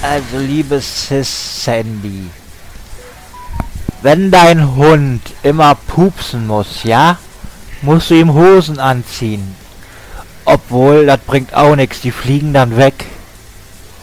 Also, liebes Sis-Sandy, wenn dein Hund immer pupsen muss, ja, musst du ihm Hosen anziehen. Obwohl, das bringt auch nichts, die fliegen dann weg.